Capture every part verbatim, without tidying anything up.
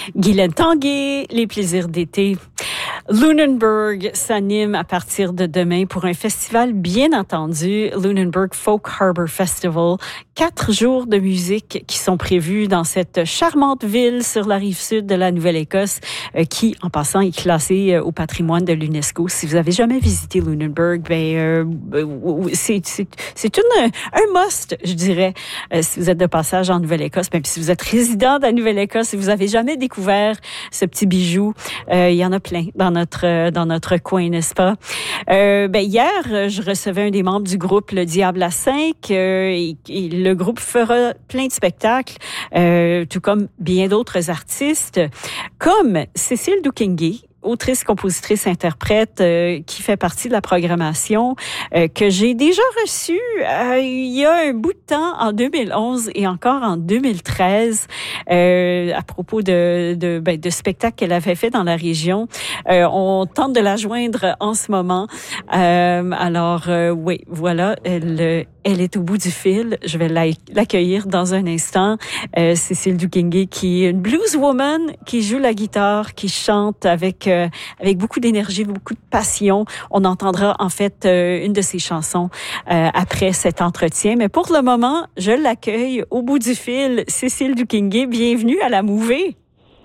Guylaine Tanguay, les plaisirs d'été. Lunenburg s'anime à partir de demain pour un festival bien entendu, Lunenburg Folk Harbor Festival. Quatre jours de musique qui sont prévus dans cette charmante ville sur la rive sud de la Nouvelle-Écosse, euh, qui, en passant, est classée euh, au patrimoine de l'UNESCO. Si vous avez jamais visité Lunenburg, ben euh, c'est c'est c'est une un must, je dirais, euh, si vous êtes de passage en Nouvelle-Écosse, même si vous êtes résident de la Nouvelle-Écosse, si vous avez jamais découvert ce petit bijou, euh, il y en a plein dans notre dans notre coin, n'est-ce pas? Euh, ben hier, je recevais un des membres du groupe Le Diable à cinq euh, et, et le groupe fera plein de spectacles, euh, tout comme bien d'autres artistes, comme Cécile Doukingué, autrice, compositrice, interprète, euh, qui fait partie de la programmation, euh, que j'ai déjà reçue euh, il y a un bout de temps, en deux mille onze et encore en deux mille treize, euh, à propos de, de, ben, de spectacles qu'elle avait fait dans la région. Euh, on tente de la joindre en ce moment. Euh, alors, euh, oui, voilà, elle, elle est au bout du fil. Je vais l'accueillir dans un instant. Euh, Cécile Doukingué, qui est une blueswoman, qui joue la guitare, qui chante avec euh, avec beaucoup d'énergie, beaucoup de passion. On entendra en fait euh, une de ses chansons euh, après cet entretien. Mais pour le moment, je l'accueille au bout du fil. Cécile Doukingué, bienvenue à la Mouvée.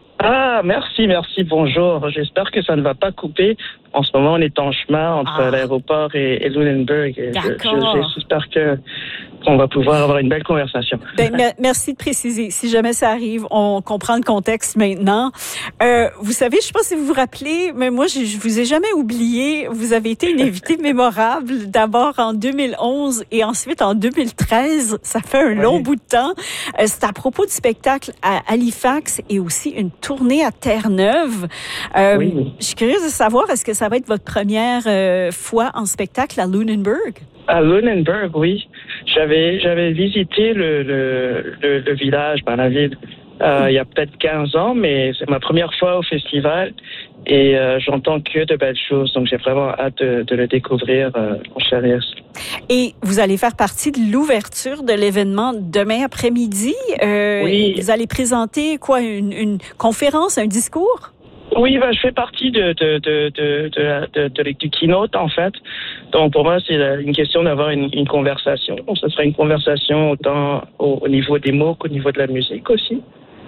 Ah, merci, merci, bonjour. J'espère que ça ne va pas couper. En ce moment, on est en chemin entre ah. l'aéroport et, et Lunenburg. Et D'accord. J'espère que qu'on va pouvoir avoir une belle conversation. Ben, me- merci de préciser. Si jamais ça arrive, on comprend le contexte maintenant. Euh, vous savez, je sais pas si vous vous rappelez, mais moi, je, je vous ai jamais oublié. Vous avez été une invitée mémorable, d'abord en deux mille onze et ensuite en deux mille treize. Ça fait un oui. long bout de temps. Euh, c'est à propos du spectacle à Halifax et aussi une tournée à Terre-Neuve. Euh, oui. Je suis curieuse de savoir, est-ce que ça va être votre première euh, fois en spectacle à Lunenburg? À Lunenburg, oui. J'avais j'avais visité le le, le, le village, ben, la ville, euh, mmh. il y a peut-être quinze ans, mais c'est ma première fois au festival et euh, j'entends que de belles choses. Donc, j'ai vraiment hâte de, de le découvrir euh, en chair. Et vous allez faire partie de l'ouverture de l'événement demain après-midi. Euh, oui. Vous allez présenter quoi, une, une conférence, un discours? Oui, ben, je fais partie de, de, de, de, de, de, de, du keynote, en fait. Donc, pour moi, c'est une question d'avoir une, une conversation. Donc, ce sera une conversation autant au, au niveau des mots qu'au niveau de la musique aussi.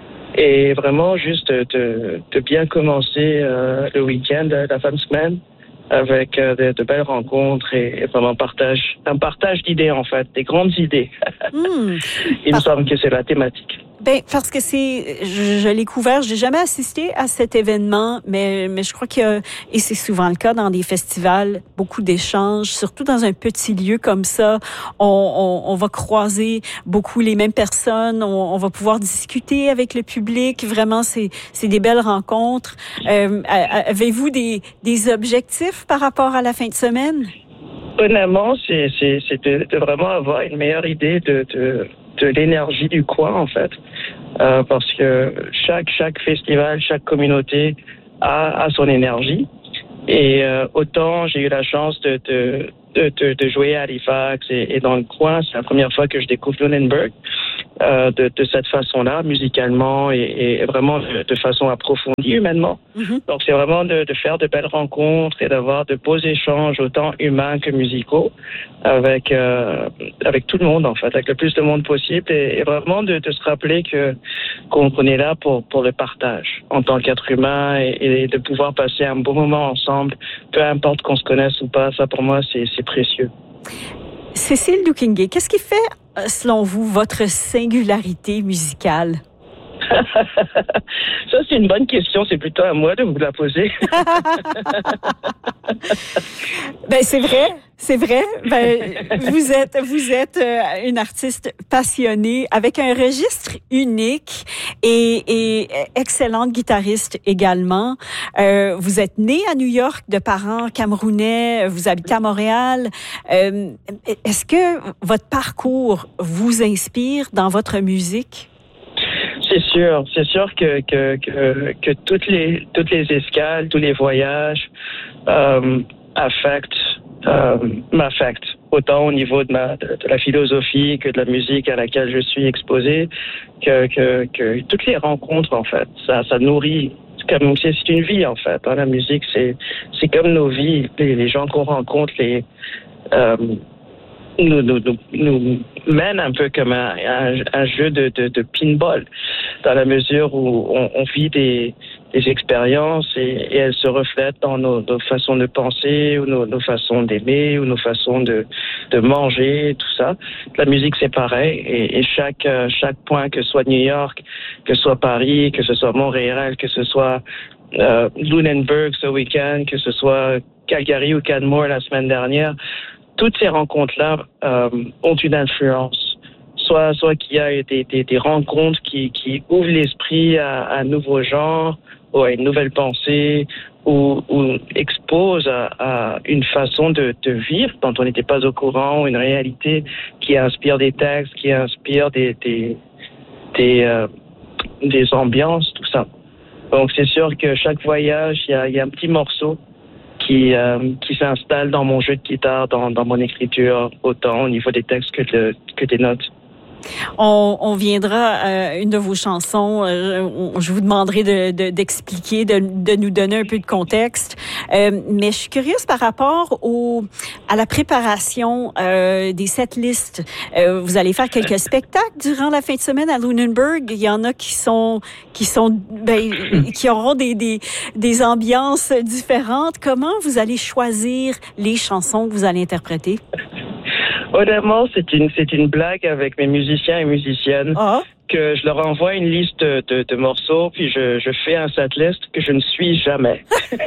Et vraiment, juste de, de bien commencer euh, le week-end, la fin de semaine, avec euh, de, de belles rencontres et, et vraiment partage, un partage d'idées, en fait, des grandes idées. Mmh. Il me semble que c'est la thématique. Ben parce que c'est, je, je l'ai couvert, j'ai jamais assisté à cet événement, mais mais je crois qu'il y a, et c'est souvent le cas dans des festivals, beaucoup d'échanges, surtout dans un petit lieu comme ça, on on, on va croiser beaucoup les mêmes personnes, on, on va pouvoir discuter avec le public, vraiment c'est c'est des belles rencontres. Euh, avez-vous des des objectifs par rapport à la fin de semaine? Honnêtement, c'est c'est c'est de, de vraiment avoir une meilleure idée de de de l'énergie du coin, en fait, euh, parce que chaque chaque festival, chaque communauté a, a son énergie. Et euh, autant j'ai eu la chance de de, de, de, de jouer à Halifax et, et dans le coin, c'est la première fois que je découvre Lunenburg euh, de, de cette façon-là, musicalement et, et vraiment de, de façon approfondie humainement. Mm-hmm. Donc c'est vraiment de, de faire de belles rencontres et d'avoir de beaux échanges autant humains que musicaux avec euh, avec tout le monde, en fait, avec le plus de monde possible et, et vraiment de, de se rappeler que qu'on, qu'on est là pour pour le partage en tant qu'être humain et, et de pouvoir passer un bon moment ensemble, peu importe qu'on se connaisse ou pas. Ça pour moi c'est c'est précieux. Cécile Doukingué, qu'est-ce qui fait, selon vous, votre singularité musicale? Ça, c'est une bonne question. C'est plutôt à moi de vous la poser. Ben, c'est vrai. C'est vrai. Ben, vous êtes, vous êtes euh, une artiste passionnée avec un registre unique et, et excellente guitariste également. Euh, vous êtes née à New York de parents camerounais. Vous habitez à Montréal. Euh, est-ce que votre parcours vous inspire dans votre musique? C'est sûr, c'est sûr que que que, que toutes les toutes les escales, tous les voyages euh, affectent euh, m'affectent autant au niveau de, ma, de, de la philosophie que de la musique à laquelle je suis exposé, que, que, que toutes les rencontres, en fait, ça, ça nourrit. Comme, c'est, c'est une vie, en fait. Hein, la musique, c'est, c'est comme nos vies. Les, les gens qu'on rencontre, les, euh, nous, nous, nous, nous mènent un peu comme un, un, un jeu de, de, de pinball, dans la mesure où on, on vit des, des expériences et, et elles se reflètent dans nos, nos façons de penser, ou nos, nos façons d'aimer, ou nos façons de, de manger, tout ça. La musique, c'est pareil. Et, et chaque, chaque point, que ce soit New York, que ce soit Paris, que ce soit Montréal, que ce soit euh, Lunenburg ce week-end, que ce soit Calgary ou Canmore la semaine dernière, toutes ces rencontres-là euh, ont une influence. Soit, soit qu'il y a des, des, des rencontres qui, qui ouvrent l'esprit à, à un nouveau genre, ou à une nouvelle pensée, ou, ou exposent à, à une façon de, de vivre dont on n'était pas au courant, une réalité qui inspire des textes, qui inspire des, des, des, euh, des ambiances, tout ça. Donc c'est sûr que chaque voyage, il y a, il y a un petit morceau qui, euh, qui s'installe dans mon jeu de guitare, dans, dans mon écriture, autant au niveau des textes que, de, que des notes. On, on viendra à une de vos chansons. Euh, on, je vous demanderai de, de, d'expliquer, de, de nous donner un peu de contexte. Euh, mais je suis curieuse par rapport au, à la préparation euh, des setlists. Euh, vous allez faire quelques spectacles durant la fin de semaine à Lunenburg. Il y en a qui sont qui sont ben, qui auront des, des des ambiances différentes. Comment vous allez choisir les chansons que vous allez interpréter? Honnêtement, c'est une, c'est une blague avec mes musiciens et musiciennes, ah. que je leur envoie une liste de, de, de morceaux, puis je, je fais un setlist que je ne suis jamais.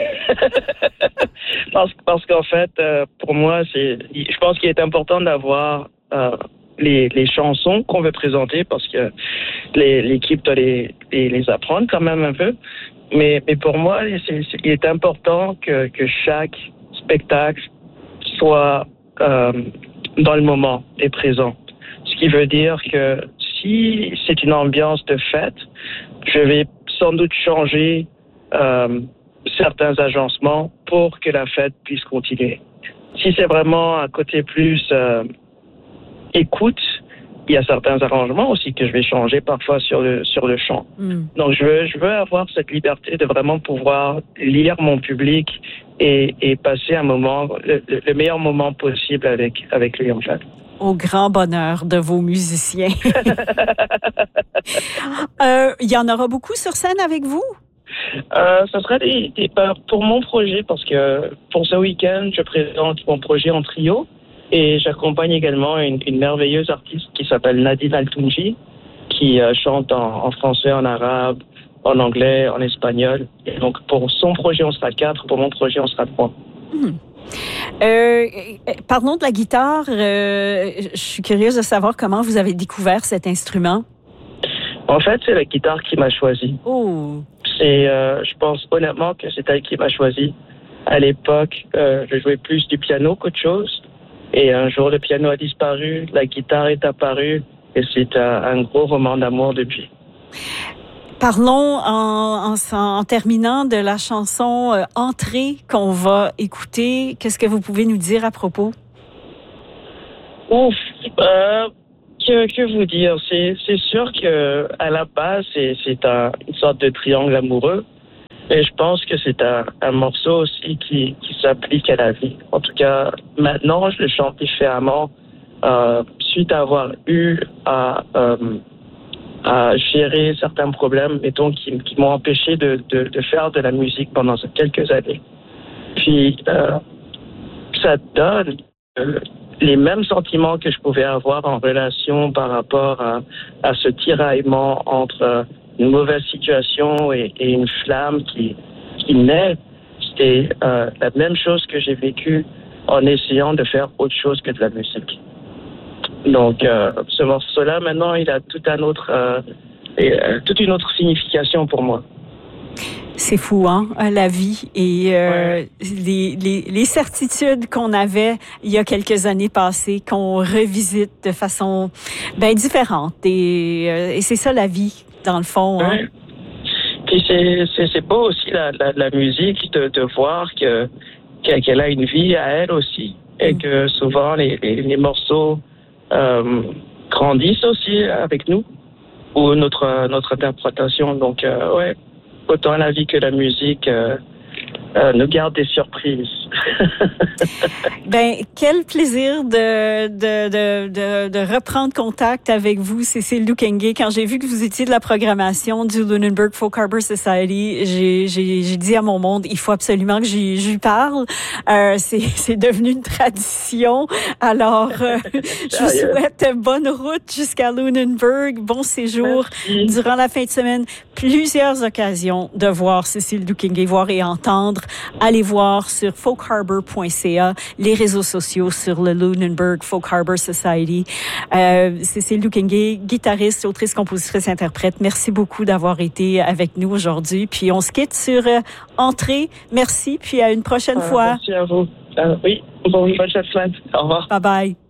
parce, parce qu'en fait, euh, pour moi, c'est, je pense qu'il est important d'avoir euh, les, les chansons qu'on veut présenter, parce que les, l'équipe doit les, les, les apprendre quand même un peu. Mais, mais pour moi, c'est, c'est, il est important que, que chaque spectacle soit euh, dans le moment et présent. Ce qui veut dire que si c'est une ambiance de fête, je vais sans doute changer euh, certains agencements pour que la fête puisse continuer. Si c'est vraiment un côté plus euh, écoute, il y a certains arrangements aussi que je vais changer parfois sur le sur le chant. Mm. Donc je veux je veux avoir cette liberté de vraiment pouvoir lire mon public et, et passer un moment le, le meilleur moment possible avec avec lui en fait. Au grand bonheur de vos musiciens. euh, il y en aura beaucoup sur scène avec vous? Euh, ça sera des, des pour mon projet, parce que pour ce week-end, je présente mon projet en trio. Et j'accompagne également une, une merveilleuse artiste qui s'appelle Nadine Altunji, qui euh, chante en, en français, en arabe, en anglais, en espagnol. Et donc, pour son projet, on sera quatre. Pour mon projet, on sera trois. Mmh. Euh, parlons de la guitare. Euh, je suis curieuse de savoir comment vous avez découvert cet instrument. En fait, c'est la guitare qui m'a choisi. Oh. C'est, euh, je pense honnêtement que c'est elle qui m'a choisi. À l'époque, euh, je jouais plus du piano qu'autre chose. Et un jour, le piano a disparu, la guitare est apparue, et c'est un, un gros roman d'amour depuis. Parlons en, en, en terminant de la chanson euh, Entrée qu'on va écouter. Qu'est-ce que vous pouvez nous dire à propos? Ouf, euh, que, que vous dire? C'est, c'est sûr que à la base, c'est, c'est un, une sorte de triangle amoureux. Et je pense que c'est un, un morceau aussi qui, qui s'applique à la vie. En tout cas, maintenant, je le chante différemment euh, suite à avoir eu à, euh, à gérer certains problèmes, mettons, qui, qui m'ont empêché de, de, de faire de la musique pendant quelques années. Puis, euh, ça donne euh, les mêmes sentiments que je pouvais avoir en relation par rapport à, à ce tiraillement entre une mauvaise situation et, et une flamme qui, qui naît. C'était euh, la même chose que j'ai vécu en essayant de faire autre chose que de la musique. Donc, euh, ce morceau-là, maintenant, il a tout un autre, euh, et, euh, toute une autre signification pour moi. C'est fou, hein, la vie et euh, ouais. les, les, les certitudes qu'on avait il y a quelques années passées, qu'on revisite de façon ben différente. Et, euh, et c'est ça la vie, dans le fond. Hein? Ouais. Puis c'est, c'est, c'est beau aussi la, la, la musique de, de voir que, qu'elle a une vie à elle aussi. et que souvent les, les, les morceaux euh, grandissent aussi avec nous ou notre notre interprétation. Donc euh, ouais, autant la vie que la musique euh, euh, nous garde des surprises. Ben, quel plaisir de, de, de, de, de reprendre contact avec vous, Cécile Lukenge. Quand j'ai vu que vous étiez de la programmation du Lunenburg Folk Harbor Society, j'ai, j'ai, j'ai dit à mon monde, il faut absolument que j'y, j'y parle. Euh, c'est, c'est devenu une tradition. Alors, euh, je vous souhaite bonne route jusqu'à Lunenburg, bon séjour. Merci. Durant la fin de semaine. Plusieurs occasions de voir Cécile Lukenge, voir et entendre. Allez voir sur folk harbor point c a, les réseaux sociaux sur le Lunenburg Folk Harbor Society. Euh, Cécile Lukenge, guitariste, autrice, compositrice, interprète, merci beaucoup d'avoir été avec nous aujourd'hui. Puis on se quitte sur euh, Entrée. Merci, puis à une prochaine euh, fois. Merci à vous. Euh, oui, bon, bonne semaine. Au revoir. Bye bye.